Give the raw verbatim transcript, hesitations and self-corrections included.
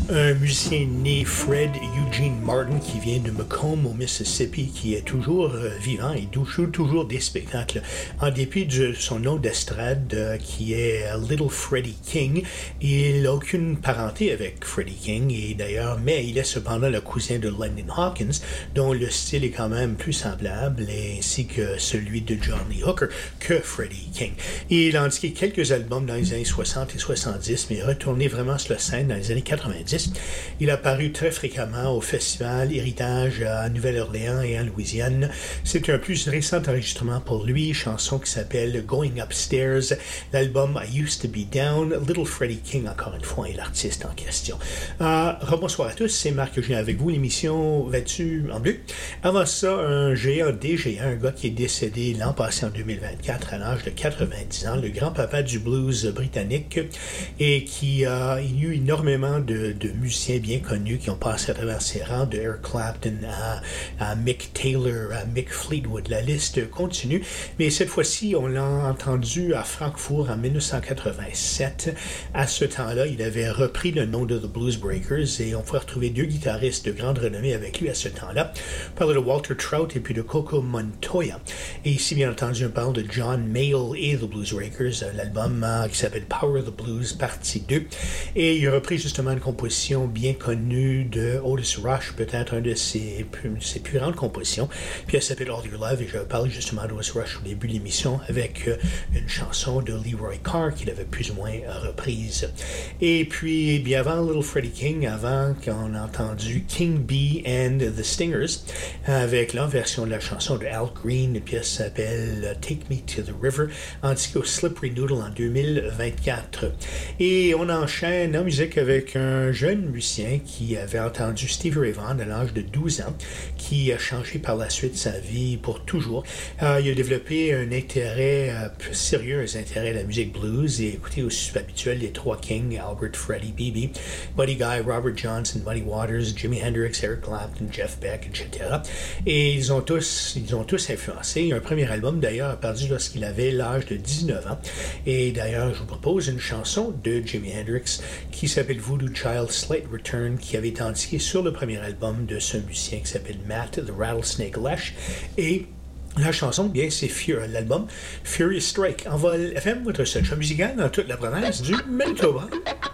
Un musicien né Fred Eugene Martin qui vient de Macomb au Mississippi, qui est toujours euh, vivant et joue toujours des spectacles en dépit de son nom d'estrade euh, qui est Little Freddie King. Il n'a aucune parenté avec Freddie King et d'ailleurs, mais il est cependant le cousin de Lennon Hawkins, dont le style est quand même plus semblable, ainsi que celui de John Lee Hooker que Freddie King. Il a indiqué quelques albums dans les années soixante et soixante-dix, mais est retourné vraiment sur la scène dans les années quatre-vingt-dix. Il a apparu très fréquemment au festival Héritage à Nouvelle-Orléans et en Louisiane. C'est un plus récent enregistrement pour lui, chanson qui s'appelle Going Upstairs. L'album I Used to Be Down. Little Freddie King, encore une fois, est l'artiste en question. Euh, rebonsoir à tous, c'est Marc que je viens avec vous, l'émission Vêtu en bleu. Avant ça, un géant des géants, un gars qui est décédé l'an passé en deux mille vingt-quatre à l'âge de quatre-vingt-dix ans, le grand-papa du blues britannique, et qui a il y a eu énormément de, de musiciens bien connus qui ont passé à travers ses rangs, de Eric Clapton à, à Mick Taylor, à Mick Fleetwood. La liste continue, mais cette fois-ci, on l'a entendu à Francfort en dix-neuf cent quatre-vingt-sept. À ce temps-là, il avait repris le nom de The Blues Breakers et on pouvait retrouver deux guitaristes de grande renommée avec lui à ce temps-là. On parle de Walter Trout et puis de Coco Montoya. Et ici, bien entendu, on parle de John Mayall et The Blues Breakers, l'album euh, qui s'appelle Power of the Blues, partie deux. Et il a repris justement une composition bien connue de Otis Rush, peut-être un de ses, ses plus grandes compositions. Puis elle s'appelle All Your Love et je parle justement d'Otis Rush au début de l'émission avec euh, une chanson de Leroy Carr qu'il avait plus ou moins reprise. Et puis, bien avant Little Freddie King, avant qu'on a entendu King Bee and the Stingers avec la version de la chanson de Al Green, une pièce s'appelle Take Me to the River, ainsi qu'au Slippery Noodle en deux mille vingt-quatre. Et on enchaîne en musique avec un jeune musicien qui avait entendu Stevie Ray Vaughan à l'âge de douze ans, qui a changé par la suite sa vie pour toujours. Euh, il a développé un intérêt euh, plus sérieux, un intérêt à la musique blues et écouté au habituel les trois Kings, Albert, Freddie, B B, Buddy Guy, Robert Johnson, Muddy Waters, Jimi Hendrix, Eric Clapton, Jeff Beck, et cetera. Et ils ont tous, ils ont tous influencé. Un premier album d'ailleurs apparu lorsqu'il avait l'âge de dix-neuf ans. Et d'ailleurs, je vous propose une chanson de Jimi Hendrix qui s'appelle Voodoo Child Slight Return, qui avait été indiqué sur le premier album de ce musicien qui s'appelle Matt the Rattlesnake Lesh. Et la chanson, bien, c'est Fear, l'album Furious Strike. En vol F M, votre seul show musical dans toute la province du Manitoba.